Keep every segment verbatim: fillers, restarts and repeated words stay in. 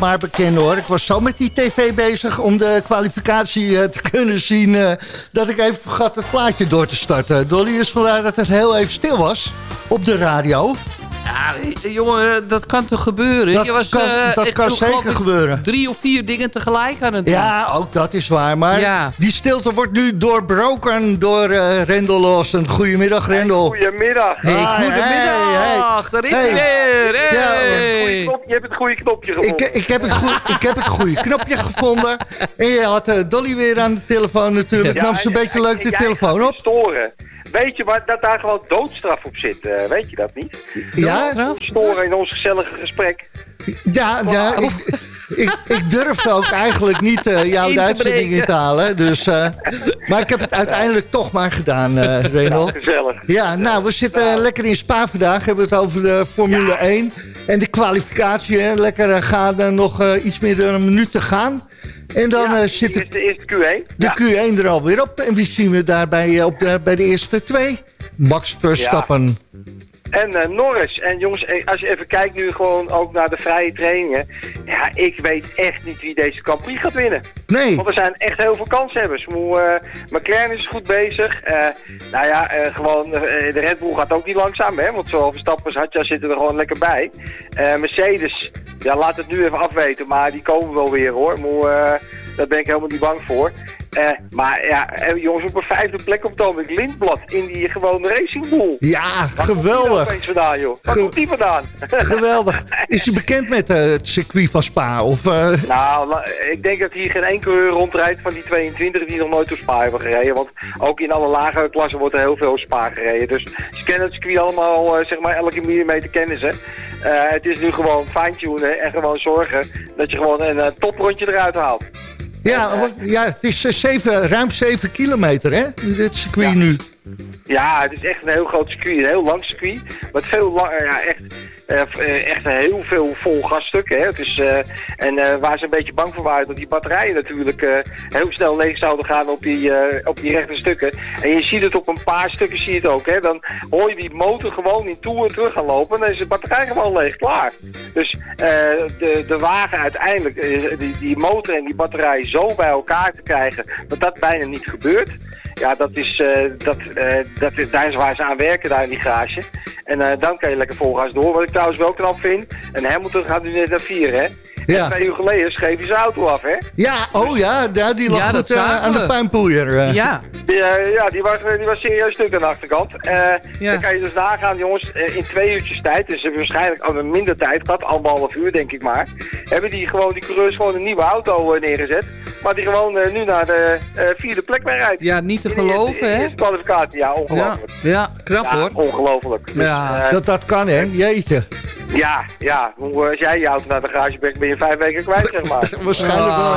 maar bekennen hoor. Ik was zo met die tv bezig om de kwalificatie uh, te kunnen zien... Uh, dat ik even vergat het plaatje door te starten. Dolly, dus vandaar dat het heel even stil was op de radio. Ja, jongen, dat kan toch gebeuren? Dat je was, kan, uh, dat ik, kan ik, zeker gebeuren. Drie of vier dingen tegelijk aan het doen. Ja, ook dat is waar. Maar ja. die stilte wordt nu doorbroken door uh, Rendel Lawson. Goedemiddag, Rendel. Hey, goedemiddag. Hey, ah, goedemiddag. Hey, hey. Daar is hey. hij weer. Hey. Ja, je, hebt je hebt het goede knopje gevonden. Ik, ik, heb het goeie, ik heb het goede knopje gevonden. En je had uh, Dolly weer aan de telefoon natuurlijk. Ja, Nam ze een beetje en, leuk de telefoon op. Storen. Weet je waar, dat daar gewoon doodstraf op zit? Uh, weet je dat niet? Ja? Storen in ons gezellige gesprek. Ja, ja ik, ik, ik durfde ook eigenlijk niet uh, jouw de uitzending in te halen. Dus, uh, maar ik heb het uiteindelijk toch maar gedaan, uh, Renel. Ja, gezellig. Ja, nou, we zitten uh, lekker in Spa vandaag. We hebben het over de Formule ja. één. En de kwalificatie, hè. Lekker uh, gaan er nog uh, iets meer dan een minuut te gaan. En dan ja, uh, zit de, de eerste Q één. De ja. Q één er alweer op. En wie zien we daarbij uh, op de, bij de eerste twee? Max Verstappen. Ja. En uh, Norris. En jongens, als je even kijkt nu gewoon ook naar de vrije trainingen. Ja, ik weet echt niet wie deze Grand Prix gaat winnen. Nee. Want er zijn echt heel veel kanshebbers. Uh, McLaren is goed bezig. Uh, nou ja, uh, gewoon uh, de Red Bull gaat ook niet langzaam, hè. Want zowel Verstappen als Hadja zitten er gewoon lekker bij. Uh, Mercedes, ja, laat het nu even afweten. Maar die komen wel weer, hoor. Maar, uh, daar ben ik helemaal niet bang voor. Uh, maar ja, jongens, op een vijfde plek op het ogenblik Lindblad in die gewone Racing Bull. Ja, waar geweldig. Komt die vandaan, joh? Waar Ge komt die vandaan? Geweldig. Is hij bekend met uh, het circuit van Spa? Of, uh... Nou, ik denk dat hier geen enkele rondrijdt van die tweeëntwintig die nog nooit door Spa hebben gereden. Want ook in alle lagere klassen wordt er heel veel Spa gereden. Dus ze kennen het circuit allemaal, uh, zeg maar, elke millimeter kennen ze. Uh, het is nu gewoon fine-tunen en gewoon zorgen dat je gewoon een uh, toprondje eruit haalt. Ja, ja, het is zeven, ruim zeven kilometer, hè? Dit circuit ja. nu. Ja, het is echt een heel groot circuit, een heel lang circuit. Met veel langer, ja, echt, uh, echt heel veel vol gasstukken. Hè. Het is, uh, en uh, waar ze een beetje bang voor waren, dat die batterijen natuurlijk uh, heel snel leeg zouden gaan op die, uh, op die rechte stukken. En je ziet het op een paar stukken, zie je het ook. Hè. Dan hoor je die motor gewoon in toe en terug gaan lopen en dan is de batterij gewoon leeg, klaar. Dus uh, de, de wagen uiteindelijk, uh, die, die motor en die batterij zo bij elkaar te krijgen, dat dat bijna niet gebeurt. Ja, dat is, uh, dat, uh, dat is, daar is waar ze aan werken, daar in die garage. En uh, dan kan je lekker vol gas door. Wat ik trouwens wel knap vind. En Hamilton gaat nu net naar vier, hè? Ja. En twee uur geleden schreef hij zijn auto af, hè? Ja, oh ja, die lag ja, goed uh, aan de puinpoeier. Uh. Ja, die, uh, ja die, was, die was serieus stuk aan de achterkant. Uh, ja. Dan kan je dus nagaan, jongens, uh, in twee uurtjes tijd, dus ze hebben waarschijnlijk al een minder tijd gehad, anderhalf uur denk ik maar, hebben die gewoon, die coureurs gewoon een nieuwe auto uh, neergezet. Maar die gewoon uh, nu naar de uh, vierde plek mee rijdt. Ja, niet te geloven, hè? In de kwalificatie, ja, ongelooflijk. Ja, ja knap ja, hoor. Ongelooflijk. Dus, ja. uh, dat dat kan, hè? Jeetje. Ja, ja. Als jij je auto naar de garage brengt, ben je vijf weken kwijt, zeg maar. Waarschijnlijk wel,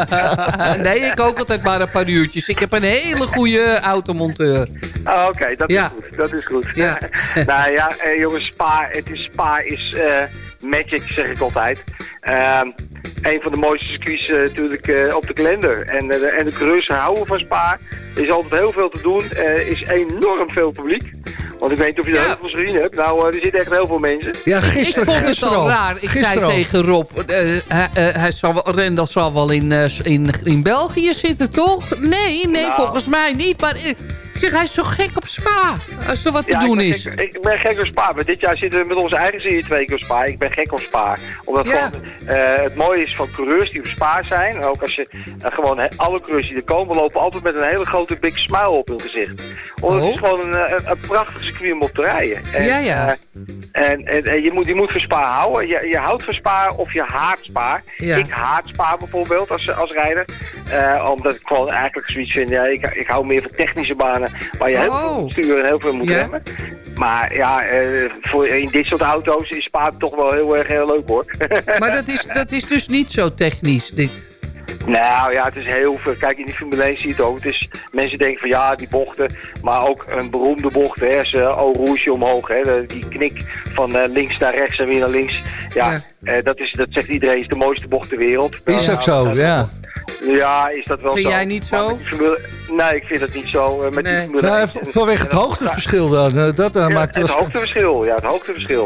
ja. Nee, ik ook altijd maar een paar uurtjes. Ik heb een hele goede automonteur. Oh, Oké, okay, dat ja. is goed. Dat is goed. Ja. Nou ja, eh, jongens, Spa, het is, Spa is uh, magic, zeg ik altijd. Uh, een van de mooiste circuits uh, natuurlijk uh, op de kalender. En, uh, de, en de coureurs houden van Spa. Er is altijd heel veel te doen. Er uh, is enorm veel publiek. Want ik weet niet of je er ja. heel veel gezien hebt. Nou, uh, er zitten echt heel veel mensen. Ja, gisteren. Ik vond het al raar. Ik gisteren zei al. tegen Rob, uh, hij, uh, hij zal wel, Rendel zal wel in, uh, in, in België zitten, toch? Nee, nee, nou. volgens mij niet. Maar uh, ik zeg, hij is zo gek op Spa. Als er wat te ja, doen ik is. Gek, ik ben gek op Spa. Maar dit jaar zitten we met onze eigen serie twee keer op Spa. Ik ben gek op Spa. Omdat ja. gewoon, uh, het mooie is van coureurs die op Spa zijn. En ook als je uh, gewoon he, alle coureurs die er komen, lopen altijd met een hele grote big smile op hun gezicht. Omdat oh. het is gewoon een, een, een prachtig circuit om op te rijden. En, ja, ja. Uh, en, en, en je, moet, je moet van Spa houden. Je, je houdt van Spa of je haat Spa. Ja. Ik haat Spa bijvoorbeeld als, als rijder. Uh, omdat ik gewoon eigenlijk zoiets vind. Ja, ik, ik hou meer van technische banen. Waar je oh. heel veel moet sturen en heel veel moet ja. remmen. Maar ja, uh, voor, in dit soort auto's is Spa toch wel heel erg heel leuk hoor. Maar dat is, dat is dus niet zo technisch, dit? Nou ja, het is heel veel. Kijk, in die Formule één zie je het ook. Het is, mensen denken van ja, die bochten. Maar ook een beroemde bocht, hè. Is, uh, Eau Rouge omhoog, hè. De, die knik van uh, links naar rechts en weer naar links. Ja, ja. Uh, dat, is, dat zegt iedereen, is de mooiste bocht ter wereld. Is ook zo, uh, ja. Ja, is dat wel vind zo. Vind jij niet zo? Formule, nee, ik vind dat niet zo. Uh, met nee. die Formule nou, vanwege het hoogteverschil dan. Dat uh, ja, maakt het hoogteverschil, ja, het hoogteverschil.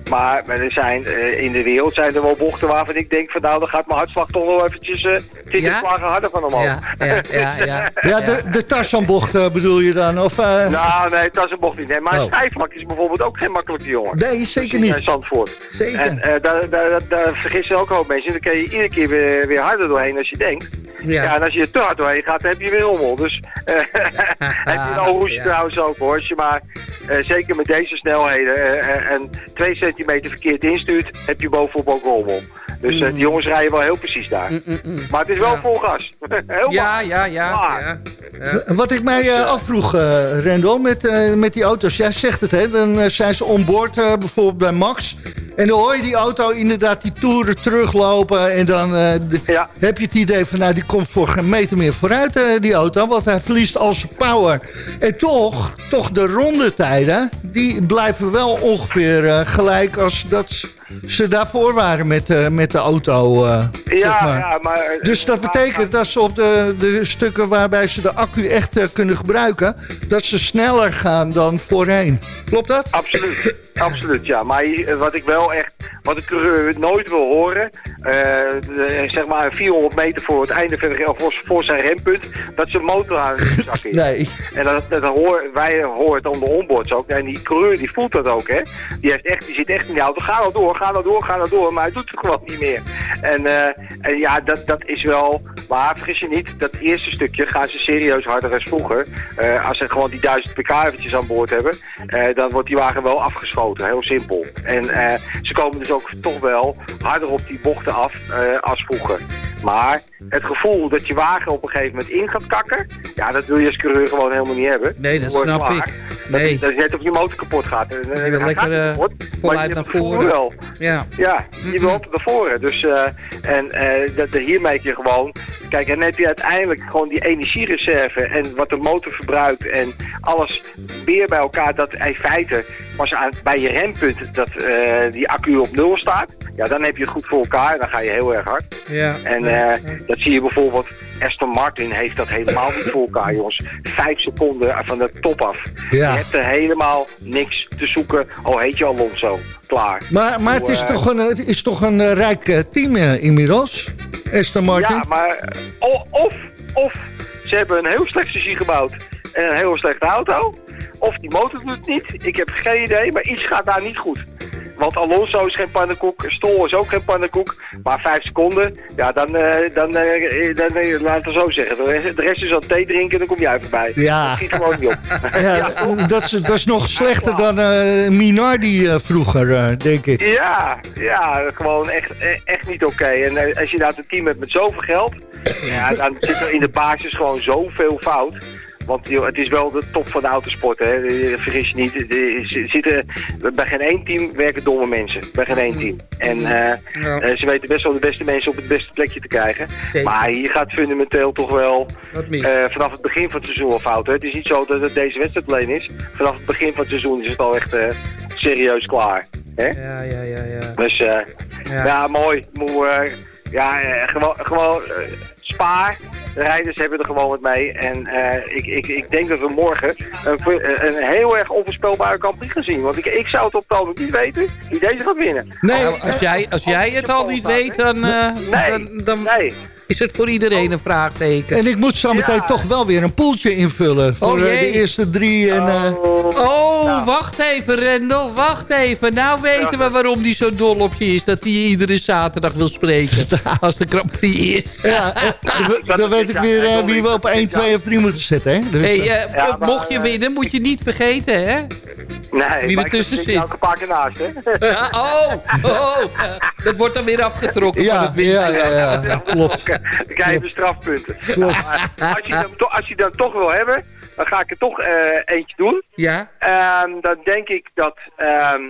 Maar er zijn, uh, in de wereld zijn er wel bochten waarvan ik denk van nou, dan gaat mijn hartslag toch wel eventjes uh, twintig ja? slagen harder van omhoog. Ja, ja, ja. ja. ja de, de Tarzanbocht uh, bedoel je dan? Of, uh... Nou, nee, Tarzanbocht niet. Nee, maar oh. Schijfvlak is bijvoorbeeld ook geen makkelijke jongen. Nee, zeker niet. In Zandvoort. Zeker. En uh, daar, daar, daar vergissen ook een hoop mensen. Dan kun je iedere keer weer, weer harder doorheen als je denkt. Ja. ja, en als je er te hard doorheen gaat, dan heb je weer rommel. Dus uh, heb je een Alroesje ja. trouwens ook hoor. Als je maar uh, zeker met deze snelheden uh, en twee centimeter verkeerd instuurt, heb je bovenop ook rommel. Dus uh, die jongens rijden wel heel precies daar. Mm, mm, mm. Maar het is wel ja. vol gas. Heel ja, ja, ja, ja, ja. Wat ik mij uh, afvroeg, uh, Rendel, met, uh, met die auto's. Jij zegt het, hè? Dan uh, zijn ze onboard, uh, bijvoorbeeld bij Max. En dan hoor je die auto inderdaad die toeren teruglopen. En dan uh, de, ja. heb je het idee van, nou, die komt voor geen meter meer vooruit, uh, die auto. Want hij verliest al zijn power. En toch, toch de rondetijden, die blijven wel ongeveer uh, gelijk als dat ze daarvoor waren met, uh, met de auto. Uh, ja, zeg maar. ja, maar... Dus dat betekent dat ze op de, de stukken waarbij ze de accu echt uh, kunnen gebruiken, dat ze sneller gaan dan voorheen. Klopt dat? Absoluut. Absoluut, ja. Maar wat ik wel echt, wat ik nooit wil horen, uh, de, zeg maar vierhonderd meter voor het einde van, voor, voor zijn rempunt, dat zijn motor aan de zak is. Nee. En dat, dat hoor, wij horen het aan de onboards ook. En die coureur die voelt dat ook, hè. Die, heeft echt, die zit echt in de auto. Ga nou door, ga nou door, ga nou door. Maar hij doet het gewoon niet meer. En, uh, en ja, dat, dat is wel... Maar vergis je niet, dat eerste stukje gaan ze serieus harder als vroeger. Uh, als ze gewoon die duizend pk eventjes aan boord hebben, uh, dan wordt die wagen wel afgeschoten. Heel simpel. En uh, ze komen dus ook toch wel harder op die bochten af uh, als vroeger. Maar het gevoel dat je wagen op een gegeven moment in gaat kakken, ja, dat wil je als coureur gewoon helemaal niet hebben. Nee, dat snap klaar. ik. Nee. Dat, dat is net of je motor kapot gaat. Je wil lekker uh, kapot, voluit naar voren. Wel. Ja. ja, je wil altijd naar voren. Dus, uh, en uh, dat, hier merk je gewoon... Kijk, en dan heb je uiteindelijk gewoon die energiereserve en wat de motor verbruikt en alles weer bij elkaar, dat in feite pas aan, bij je rempunt dat uh, die accu op nul staat. Ja, dan heb je het goed voor elkaar en dan ga je heel erg hard. Ja. En uh, ja. dat zie je bijvoorbeeld, Aston Martin heeft dat helemaal niet voor elkaar, jongens. Vijf seconden van de top af. Ja. Je hebt er helemaal niks te zoeken, al heet je Alonso. Klaar. Maar, maar het, is uh, toch een, het is toch een uh, rijk uh, team uh, inmiddels, Aston Martin? Ja, maar uh, of, of ze hebben een heel slecht chassis gebouwd en een heel slechte auto. Of die motor doet het niet. Ik heb geen idee, maar iets gaat daar niet goed. Want Alonso is geen pannenkoek, Stroll is ook geen pannenkoek. Maar vijf seconden, ja, dan, uh, dan, uh, dan uh, laten we zo zeggen. De rest, de rest is al thee drinken, dan kom jij voorbij. Ja. Dat schiet gewoon niet op. Ja, ja. Dat, is, dat is nog slechter dan uh, Minardi uh, vroeger, uh, denk ik. Ja, ja, gewoon echt, echt niet oké. Okay. En uh, als je nou een team hebt met zoveel geld, ja, dan zit er in de basis gewoon zoveel fout. Want joh, het is wel de top van de autosport, hè. Vergis je niet. Er zitten, bij geen één team werken domme mensen. Bij geen één team. En uh, ja. uh, ze weten best wel de beste mensen op het beste plekje te krijgen. Zeker. Maar hier gaat fundamenteel toch wel uh, vanaf het begin van het seizoen al fout. Hè. Het is niet zo dat het deze wedstrijd alleen is. Vanaf het begin van het seizoen is het al echt uh, serieus klaar. Hè? Ja, ja, ja, ja. Dus uh, ja. ja, mooi. Moe, uh, ja, uh, gewoon, gewoon uh, spaar. De rijders hebben er gewoon wat mee. En uh, ik, ik, ik denk dat we morgen een, een heel erg onvoorspelbare Grand Prix gaan zien. Want ik, ik zou het op het ogenblik niet weten wie deze gaat winnen. Nee, oh, als, jij, als jij het al niet weet, dan, uh, nee, dan, dan nee. is het voor iedereen een vraagteken. En ik moet zo meteen ja. toch wel weer een poeltje invullen. Voor oh, de eerste drie. En, uh... Oh, nou. wacht even Rendel, wacht even. Nou weten we waarom die zo dol op je is. Dat hij iedere zaterdag wil spreken. Als de Grand Prix is. Ja, dan, dan weet ik weer uh, wie we op één, twee of drie moeten zetten. Hè? Dus, hey, uh, ja, maar, mocht je winnen, moet je niet vergeten, hè? Nee, wie er tussen zit. Elke paar keer naast, hè? oh, oh, dat wordt dan weer afgetrokken ja, van het winnen. Ja, ja, ja, klopt. Dan krijg je strafpunten. Maar als je, dan, als je dat toch wil hebben, dan ga ik er toch uh, eentje doen. Ja. Um, dan denk ik dat... Um,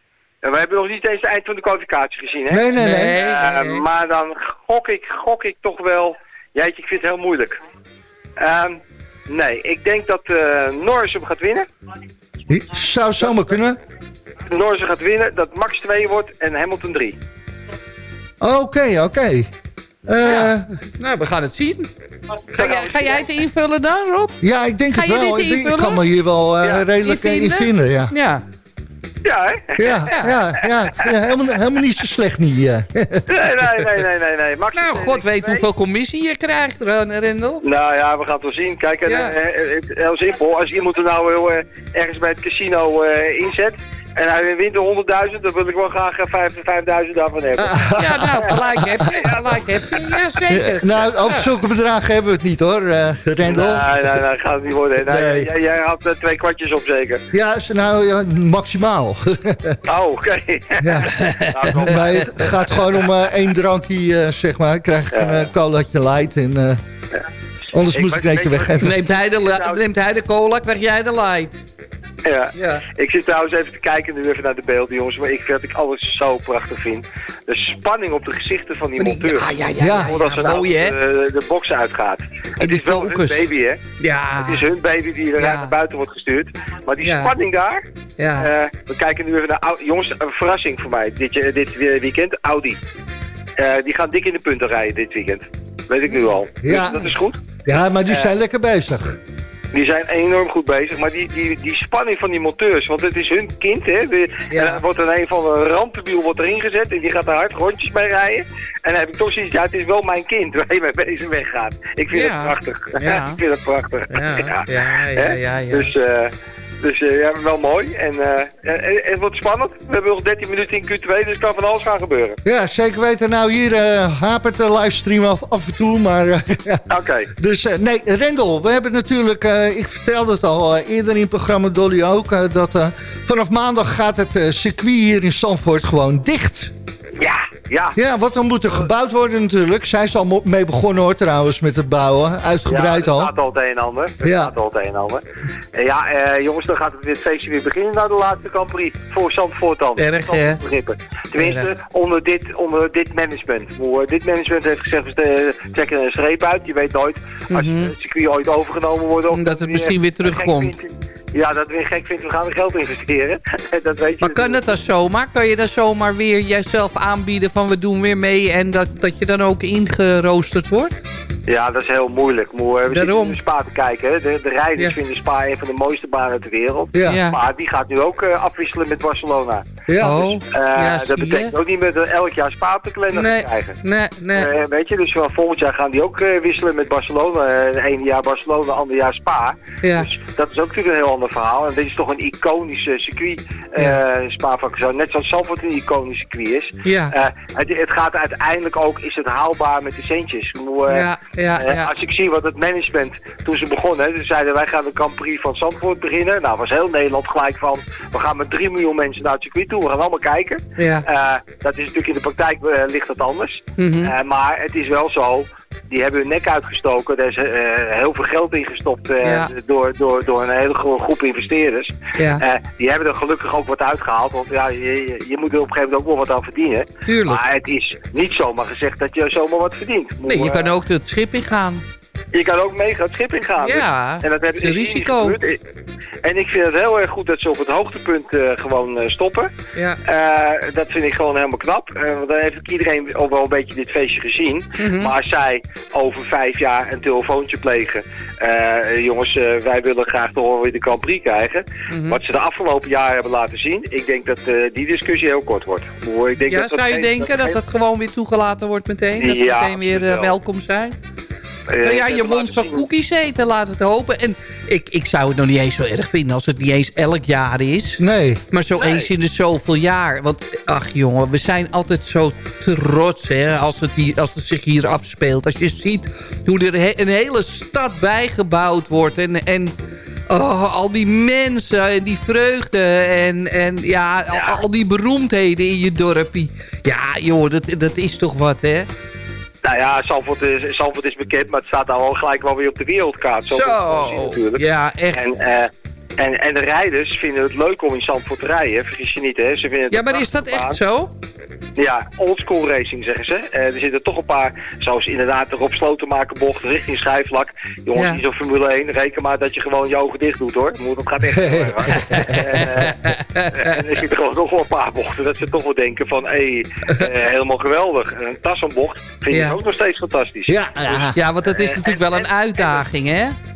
we hebben nog niet eens het eind van de kwalificatie gezien, hè? Nee, nee, nee. nee, uh, nee. Maar dan gok ik, gok ik toch wel... Jeetje, ik vind het heel moeilijk. Um, nee, ik denk dat uh, Norris hem gaat winnen. Zou zomaar kunnen. Norris gaat winnen, dat Max twee wordt en Hamilton drie. Oké, okay, oké. Okay. Uh, ja. Nou, we gaan het zien. Ga, jij, ga jij het invullen dan, Rob? Ja, ik denk ga het wel. Ik, ik kan me hier wel uh, ja. redelijk in vinden. in vinden ja. ja. Ja, hè? Ja, ja, ja, ja, ja helemaal, helemaal niet zo slecht niet. Ja. Nee, nee, nee, nee, nee. nee. Max nou, god weet hoeveel commissie je krijgt, Rendel. Nou ja, we gaan het wel zien. Kijk, ja. uh, het, heel simpel. Als iemand er nou heel, uh, ergens bij het casino uh, inzet... en hij wint er honderdduizend, dan wil ik wel graag vijfduizend daarvan hebben. Ja, nou, gelijk heb je. Gelijk heb je, ja, zeker. Ja, nou, over zulke bedragen hebben we het niet, hoor, uh, Rendel. Nee, nee, nee, gaat het niet worden. Nee, nee. Jij, jij had uh, twee kwartjes op, zeker? Ja, nou, ja, maximaal. Oh, oké. Okay. Ja. Nou, nee, het gaat gewoon om uh, één drankje, uh, zeg maar. Ik krijg een uh, colaatje light en... Uh, ja. Anders ik moet ik een keer weggeven. Neemt hij, de, neemt hij de cola, krijg jij de light. Ja. ja, ik zit trouwens even te kijken nu even naar de beelden, jongens. Maar ik vind dat ik alles zo prachtig vind. De spanning op de gezichten van die monteur. Ja, ja, ja. ja, Voordat ja, ze nou de, de box uitgaat. Het is wel hun baby, hè? Ja. Het is hun baby die er ja. naar buiten wordt gestuurd. Maar die ja. spanning daar... Ja. Uh, we kijken nu even naar... Jongens, een verrassing voor mij dit, dit weekend. Audi. Uh, die gaan dik in de punten rijden dit weekend. Weet ik nu al. Ja. Dus dat is goed. Ja, maar die zijn uh, lekker bezig. Die zijn enorm goed bezig, maar die, die, die spanning van die monteurs, want het is hun kind, hè. De, ja. En er wordt een een van een rampenwiel wordt erin gezet en die gaat er hard rondjes mee rijden. En dan heb ik toch zoiets, ja, het is wel mijn kind waar je mee bezig weggaat. Ik vind ja. het prachtig. Ja. ik vind het prachtig. Ja, ja, ja. ja, ja, ja. Dus... Uh, Dus uh, ja, wel mooi. En uh, het, het wordt spannend. We hebben nog dertien minuten in Q twee, dus kan van alles gaan gebeuren. Ja, zeker weten. Nou, hier uh, hapert de livestream af, af en toe, maar... Uh, ja. Oké. Okay. Dus uh, nee, Rendel, we hebben natuurlijk... Uh, ik vertelde het al uh, eerder in het programma, Dolly ook... Uh, dat uh, vanaf maandag gaat het uh, circuit hier in Zandvoort gewoon dicht. Ja, ja. Ja, want dan moet er gebouwd worden natuurlijk. Zij is al mee begonnen hoor trouwens met het bouwen. Uitgebreid al. Ja, er staat al het een en ander. Er ja. staat al het een en ander. Uh, ja, uh, jongens, dan gaat het dit feestje weer beginnen naar de laatste Grand Prix. Voor Zandvoort dan. Erg, hè? Tenminste, Erg. onder dit, onder dit management. Hoe, dit management heeft gezegd, we trekken een streep uit. Je weet nooit, als mm-hmm. het circuit ooit overgenomen wordt... Of dat het weer, misschien weer terugkomt. Ja, dat weer gek vindt, we gaan weer geld investeren. dat weet je maar kan dat dan zomaar? Kan je dan zomaar weer jezelf aanbieden van we doen weer mee en dat, dat je dan ook ingeroosterd wordt? Ja, dat is heel moeilijk. We Daarom. zitten in Spa te kijken. Hè. De, de rijders ja. vinden Spa een van de mooiste banen ter wereld. Ja. Ja. Maar die gaat nu ook uh, afwisselen met Barcelona. Ja. Oh. Dus, uh, ja, dat betekent je? ook niet meer elk jaar Spa op de kalender nee. te krijgen. Nee, nee. Uh, weet je, dus van volgend jaar gaan die ook uh, wisselen met Barcelona. Het uh, ene jaar Barcelona, het andere jaar Spa. Ja. Dus dat is ook natuurlijk een heel ander verhaal. En dit is toch een iconisch uh, circuit, uh, ja. Spa-Francorchamps. Net zoals Zandvoort een iconisch circuit is. Ja. Uh, het, het gaat uiteindelijk ook, is het haalbaar met de centjes. Moet, uh, ja, ja, uh, ja. Als ik zie wat het management, toen ze begonnen, hè, ze zeiden wij gaan de Grand Prix van Zandvoort beginnen. Nou, was heel Nederland gelijk van, we gaan met drie miljoen mensen naar het circuit toe, we gaan allemaal kijken. Ja. Uh, dat is natuurlijk in de praktijk uh, ligt dat anders. Mm-hmm. Uh, maar het is wel zo, die hebben hun nek uitgestoken. Er is uh, heel veel geld ingestopt uh, ja. door, door, door een hele groep investeerders. Ja. Uh, die hebben er gelukkig ook wat uitgehaald. Want ja, je, je moet er op een gegeven moment ook wel wat aan verdienen. Tuurlijk. Maar het is niet zomaar gezegd dat je zomaar wat verdient. Nee, je kan ook het schip ingaan. Je kan ook mega het schip ingaan. Ja, en dat is een risico. En ik vind het heel erg goed dat ze op het hoogtepunt uh, gewoon uh, stoppen. Ja. Uh, dat vind ik gewoon helemaal knap. Uh, want dan heeft iedereen al wel een beetje dit feestje gezien. Mm-hmm. Maar als zij over vijf jaar een telefoontje plegen. Uh, jongens, uh, wij willen graag toch weer de Grand Prix krijgen. Mm-hmm. Wat ze de afgelopen jaren hebben laten zien. Ik denk dat uh, die discussie heel kort wordt. Ik denk ja, dat zou dat je geen, denken dat, dat het gewoon weer toegelaten wordt meteen? Dat ze ja, meteen weer uh, welkom zijn? Uh, nou ja, je mond zal cookies eten, laten we het hopen. En ik, ik zou het nog niet eens zo erg vinden als het niet eens elk jaar is. Nee. Maar zo nee. eens in de zoveel jaar. Want, ach jongen, we zijn altijd zo trots hè, als, het hier, als het zich hier afspeelt. Als je ziet hoe er he, een hele stad bijgebouwd wordt. En, en oh, al die mensen en die vreugde. En, en ja, ja. Al, al die beroemdheden in je dorpje. Ja, joh, dat, dat is toch wat, hè? Nou ja, Zandvoort is, Zandvoort is bekend, maar het staat al gelijk wel weer op de wereldkaart. Zo, Zo. natuurlijk. Ja, echt. En, uh, en, en de rijders vinden het leuk om in Zandvoort te rijden, vergis je niet, hè. Ze vinden het ja, maar is dat echt baan. Zo? Ja, oldschool racing zeggen ze. Uh, er zitten toch een paar, zoals inderdaad de Rob Slotenmakerbocht richting Schijfvlak. Jongens, ja. Die zo'n Formule één, reken maar dat je gewoon je ogen dicht doet hoor. Dat gaat echt heel erg. En uh, er zitten gewoon nog wel een paar bochten dat ze toch wel denken van, hé, hey, uh, helemaal geweldig. Een Tassenbocht vind ja. ik ook nog steeds fantastisch. Ja, ja. ja want dat is uh, natuurlijk en, wel een uitdaging, hè?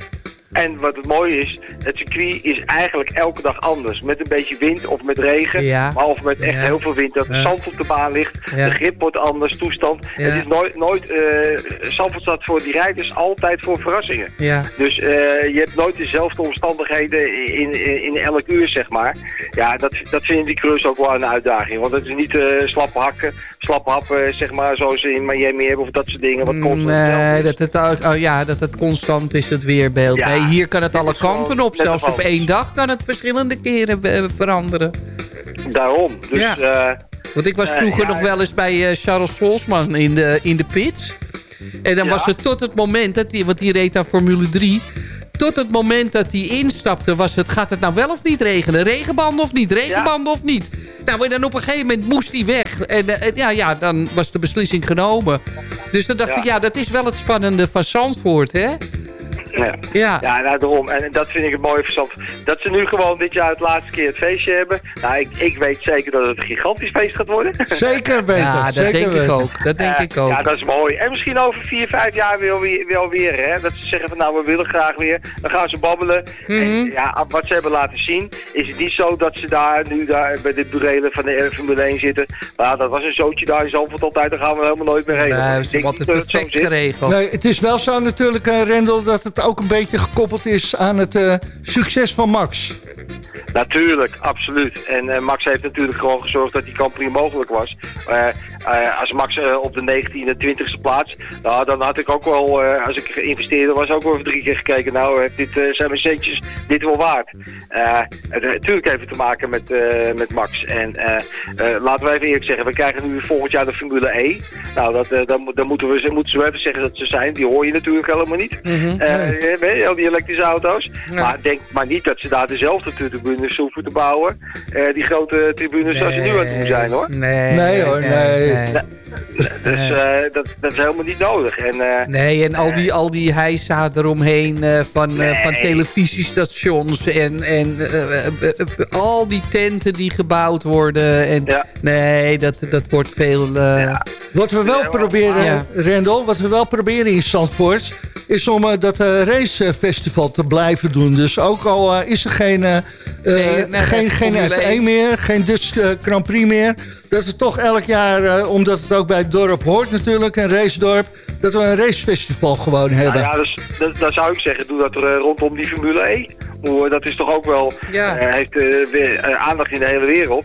En wat het mooie is, het circuit is eigenlijk elke dag anders. Met een beetje wind of met regen, ja. maar of met echt ja. heel veel wind. Dat er ja. zand op de baan ligt, ja. de grip wordt anders, toestand. Ja. Het is nooit, nooit uh, Zandvoort staat voor die rijders altijd voor verrassingen. Ja. Dus uh, je hebt nooit dezelfde omstandigheden in, in, in elk uur, zeg maar. Ja, dat, dat vinden die crews ook wel een uitdaging. Want het is niet uh, slappe hakken, slappe happen, zeg maar, zoals ze in Miami hebben of dat soort dingen. Wat constant nee, dat het, oh, ja, dat het constant is, het weerbeeld. Ja, nee, hier kan het alle kanten op. Zelfs op één dag kan het verschillende keren uh, veranderen. Daarom. Dus, ja. uh, Want ik was vroeger uh, ja, nog wel eens bij uh, Charles Volsman in de, in de pits. En dan ja. was het tot het moment dat hij, want die reed aan Formule drie... Tot het moment dat hij instapte was het, gaat het nou wel of niet regenen? Regenbanden of niet? Regenbanden ja. of niet? Nou, en dan op een gegeven moment moest hij weg. En uh, ja, ja, dan was de beslissing genomen. Dus dan dacht ja. ik, ja, dat is wel het spannende van Zandvoort, hè? Ja, ja. ja nou, daarom. En dat vind ik het mooie van Zandvoort. Dat ze nu gewoon dit jaar het laatste keer het feestje hebben. Nou, ik, ik weet zeker dat het een gigantisch feest gaat worden. Zeker weten. Ja, dat zeker denk weten. ik ook. Dat denk uh, ik ook. Ja, dat is mooi. En misschien over vier, vijf jaar weer, weer, weer, weer hè. Dat ze zeggen van, nou, we willen graag weer. Dan gaan ze babbelen. Mm-hmm. En ja, wat ze hebben laten zien, is het niet zo dat ze daar nu daar bij de burelen van de Formule één zitten. Maar dat was een zootje daar in Zandvoort altijd. Daar gaan we helemaal nooit meer regelen. Nee, ze wordt het perfect geregeld. Nee, het is wel zo natuurlijk, uh, Rendel, dat het ook een beetje gekoppeld is aan het uh, succes van Max. Natuurlijk, absoluut. En uh, Max heeft natuurlijk gewoon gezorgd dat die kampioen mogelijk was. Uh, uh, als Max uh, op de negentiende, twintigste plaats, nou, dan had ik ook wel, uh, als ik geïnvesteerde was, ook wel even drie keer gekeken. Nou, uh, dit, uh, zijn mijn centjes dit wel waard. Uh, natuurlijk heeft het te maken met, uh, met Max. En uh, uh, laten we even eerlijk zeggen, we krijgen nu volgend jaar de Formule E. Nou, dat, uh, dan, dan moeten we moeten ze even zeggen dat ze zijn. Die hoor je natuurlijk helemaal niet. Mm-hmm. Uh, al die elektrische auto's. Ja. Maar denk maar niet dat ze daar dezelfde tribunes hoeven te bouwen. Uh, die grote tribunes nee, zoals ze nu aan het doen zijn, hoor. Nee, nee hoor, nee. nee. nee. nee. Dus uh, dat, dat is helemaal niet nodig. En, uh, nee, en al die, al die heisa eromheen uh, van, nee. uh, van televisiestations en, en uh, uh, uh, uh, al die tenten die gebouwd worden. En, ja. Nee, dat, dat wordt veel... Uh, ja. Wat we wel proberen, ja. Rendel, wat we wel proberen in Zandvoort is om uh, dat uh, racefestival te blijven doen. Dus ook al uh, is er geen, uh, nee, nee, geen, geen F één meer, geen Dutch uh, Grand Prix meer, dat we toch elk jaar, uh, omdat het ook bij het dorp hoort natuurlijk, een racedorp, dat we een racefestival gewoon hebben. Nou ja, dus, dat, dat zou ik zeggen, doe dat er uh, rondom die Formule E. Hoe, dat is toch ook wel, ja. uh, heeft uh, weer, uh, aandacht in de hele wereld.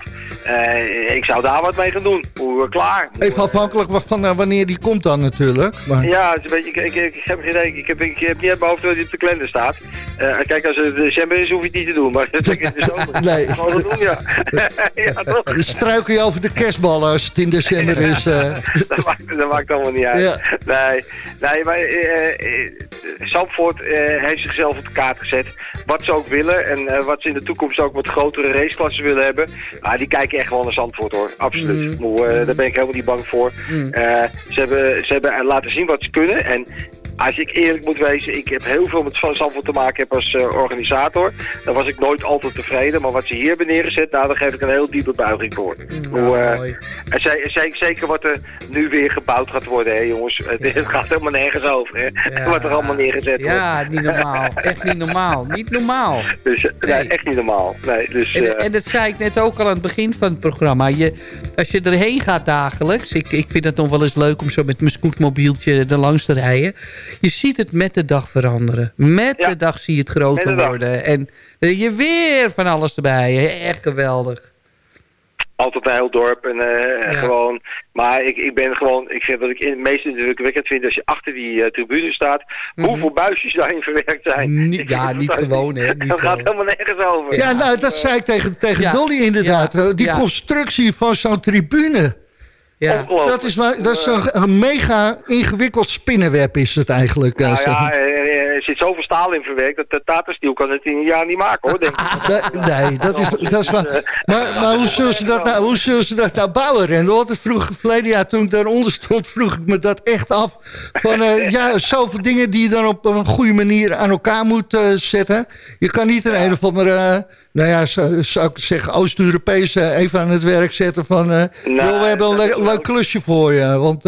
Uh, ik zou daar wat mee gaan doen. Hoe, klaar. Even afhankelijk van uh, wanneer die komt dan natuurlijk. Maar... Ja, het is een beetje, ik, ik, ik heb geen idee. Ik heb, ik heb niet uit mijn hoofd dat hij op de kalender staat. Uh, kijk, als het december is, hoef je het niet te doen. Maar dat is in de zomer. Nee. Gewoon dat doen, ja. Ja, toch? Dan struikel je over de kerstballen als het in december is. Uh... dat, maakt, dat maakt allemaal niet uit. Ja. Nee, nee, maar uh, uh, Zandvoort uh, heeft zichzelf op de kaart gezet. Wat ze ook willen en uh, wat ze in de toekomst ook wat grotere raceklassen willen hebben. Maar die kijken echt wel naar Zandvoort, hoor. Absoluut. Mm. Uh, daar ben ik helemaal niet bang voor. Mm. Uh, ze, hebben, ze hebben laten zien wat ze kunnen. En als ik eerlijk moet wezen, ik heb heel veel met Zandvoort te maken heb als uh, organisator. Dan was ik nooit altijd tevreden. Maar wat ze hier hebben neergezet, nou, daar geef ik een heel diepe buiging voor. Mm, Hoe, uh, en ze, ze, zeker wat er nu weer gebouwd gaat worden, hè, jongens. Het, het gaat helemaal nergens over, hè. Ja. Wat er allemaal neergezet wordt. Ja, niet normaal. Echt niet normaal. Niet normaal. Dus, nee. Nee, echt niet normaal. Nee, dus, en, uh, en dat zei ik net ook al aan het begin van het programma. Je, als je erheen gaat dagelijks, ik, ik vind het nog wel eens leuk om zo met mijn scootmobieltje er langs te rijden. Je ziet het met de dag veranderen. Met ja. de dag zie je het groter worden. En je weer van alles erbij. Echt geweldig. Altijd een heel dorp en uh, ja. gewoon... Maar ik, ik ben gewoon... Ik vind wat ik in het meest indrukwekkend vind... als je achter die uh, tribune staat... Mm-hmm. hoeveel buisjes daarin verwerkt zijn. Niet, ja, niet gewoon, hè. Dat gaat helemaal nergens over. Ja, nou, dat zei ik tegen, tegen ja. Dolly inderdaad. Ja. Die ja. constructie van zo'n tribune... Ja. Dat is, dat is een, een mega ingewikkeld spinnenweb is het eigenlijk. Nou ja, er zit zoveel staal in verwerkt dat de Tata Steel kan het in een jaar niet maken, hoor. Denk ik. Nee, nee, dat is, dat is waar. Maar, maar hoe, zullen ze dat nou, hoe zullen ze dat nou bouwen, Rendel? Want vroeg, verleden jaar toen ik daaronder stond, vroeg ik me dat echt af. Van uh, ja, zoveel dingen die je dan op een goede manier aan elkaar moet uh, zetten. Je kan niet een, een of andere... Uh, Nou ja, zou, zou ik zeggen, Oost-Europees even aan het werk zetten van... Uh, nou, joh, we hebben een le- leuk klusje voor je, want... Uh...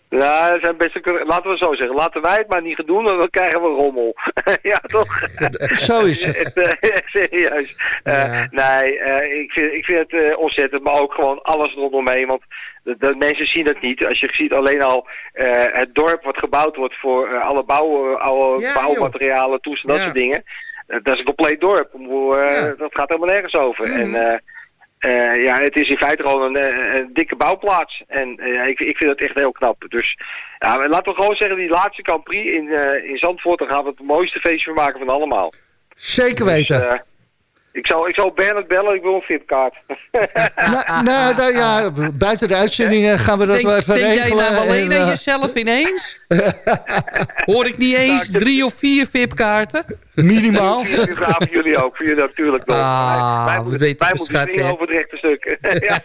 Nou, dat zijn best, laten we zo zeggen. Laten wij het maar niet gaan doen, want dan krijgen we rommel. Ja, toch? Zo is het. Echt, echt serieus. Uh, ja. Nee, uh, ik, vind, ik vind het uh, ontzettend, maar ook gewoon alles rondomheen. Want de, de mensen zien het niet. Als je ziet alleen al uh, het dorp wat gebouwd wordt voor uh, alle bouw, uh, alle ja, bouwmaterialen, toes en dat ja. soort dingen. Uh, dat is een compleet dorp. Uh, ja. Dat gaat helemaal nergens over. Mm-hmm. En... Uh, Uh, ja, het is in feite gewoon een, een dikke bouwplaats. En uh, ik, ik vind het echt heel knap. Dus ja, laten we gewoon zeggen, die laatste Grand Prix in, uh, in Zandvoort, dan gaan we het mooiste feestje maken van allemaal. Zeker weten. Dus, uh, ik zal, ik zal Bernard bellen, ik wil een V I P-kaart. nou, nou, nou ja, buiten de uitzendingen gaan we dat denk, wel even denk regelen. Denk jij nou alleen en, uh... aan jezelf ineens? Hoor ik niet eens nou, drie of vier V I P-kaarten? Minimaal. Vier voor jullie ook, voor jullie natuurlijk nog. Ah, wij moeten springen over het rechte stuk. Ja.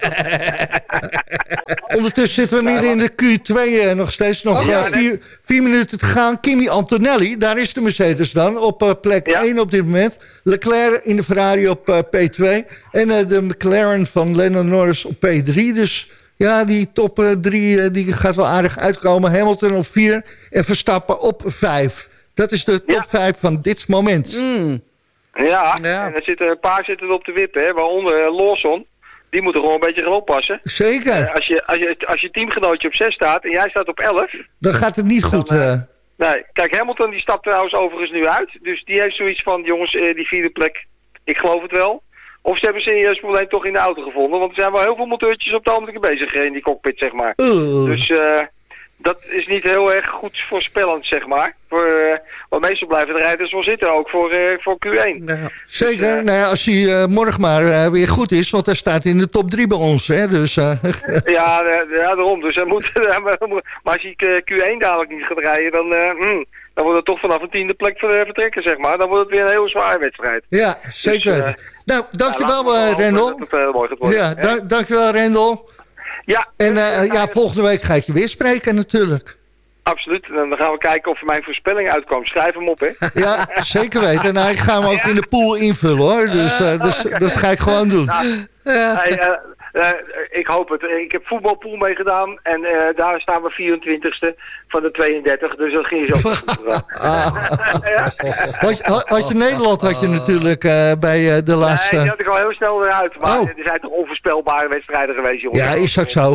Ondertussen zitten we midden in de Q twee uh, nog steeds. Nog oh, ja, uh, vier, vier minuten te gaan. Kimi Antonelli, daar is de Mercedes dan. Op uh, plek ja. één op dit moment. Leclerc in de Ferrari op uh, P twee. En uh, de McLaren van Lando Norris op P drie. Dus ja, die top uh, drie uh, die gaat wel aardig uitkomen. Hamilton op vier en Verstappen op vijf. Dat is de top ja. vijf van dit moment. Mm. Ja, ja, en er zitten een paar zitten er op de wip, hè, waaronder uh, Lawson. Die moeten gewoon een beetje gaan oppassen. Zeker. Uh, als, je, als, je, als je teamgenootje op zes staat en jij staat op elf... Dan gaat het niet goed. Dan, uh, uh... Nee, kijk, Hamilton die stapt trouwens overigens nu uit. Dus die heeft zoiets van, jongens, uh, die vierde plek, ik geloof het wel. Of ze hebben een serieus probleem toch in de auto gevonden. Want er zijn wel heel veel monteurtjes op de ogenblik bezig in die cockpit, zeg maar. Uh. Dus... Uh, dat is niet heel erg goed voorspellend, zeg maar. Voor, uh, want meestal blijven de rijders wel zitten, ook voor, uh, voor Q één. Ja, zeker, dus, uh, nou ja, als hij uh, morgen maar uh, weer goed is, want hij staat in de top drie bij ons. Hè, dus, uh. ja, uh, ja, daarom. Dus hij moet, maar als hij uh, Q één dadelijk niet gaat rijden, dan, uh, mm, dan wordt het toch vanaf een tiende plek vertrekken, zeg maar. Dan wordt het weer een heel zware wedstrijd. Ja, zeker. Dus, uh, nou, dankjewel, ja, uh, Rendel. Dat het uh, mooi gaat worden. Ja, da- dankjewel, Rendel. Ja, en uh, ja, volgende week ga ik je weer spreken natuurlijk. Absoluut. En dan gaan we kijken of mijn voorspelling uitkomt. Schrijf hem op, hè? Ja, zeker weten. Nou, ik ga hem ook ja. in de pool invullen, hoor. Dus, uh, dus okay. dat ga ik gewoon doen. Nou, ja. hey, uh, uh, ik hoop het. Ik heb voetbalpool meegedaan. En uh, daar staan we vierentwintigste van de tweeëndertig. Dus dat ging zo goed. ah. ja. had, had, had je Nederland had je natuurlijk uh, bij uh, de laatste... Nee, die had ik al heel snel eruit. Maar oh. er zijn toch onvoorspelbare wedstrijden geweest, jongens. Ja, is ook zo.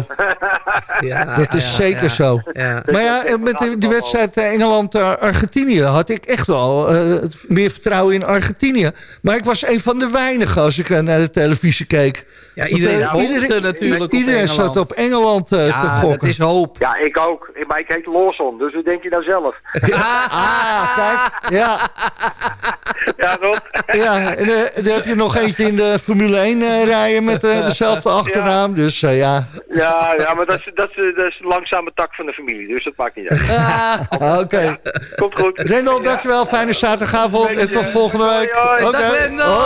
ja, dat is ja, zeker ja. zo. Ja. Maar ja, met de, die wedstrijd Engeland-Argentinië had ik echt wel uh, meer vertrouwen in Argentinië. Maar ik was een van de weinigen als ik uh, naar de televisie keek. Ja, iedereen Want, uh, iedereen, natuurlijk iedereen zat op Engeland uh, ja, te gokken. Dat is hoop. Ja, ik ook. Maar ik heet Lawson, dus hoe denk je nou zelf? Ja, ah, kijk. Ja. Ja, toch? Ja, en uh, dan heb je nog eentje in de Formule één uh, rijden met uh, dezelfde achternaam. Ja. Dus uh, ja. Ja, ja, maar dat is, dat, is, dat is een langzame tak van de familie, dus dat maakt niet uit. Ah, Oké. Okay. Ja, komt goed. Rendel, dankjewel. Fijne zaterdagavond en tot volgende week. Hoi, hoi. Okay. Dag Rendel.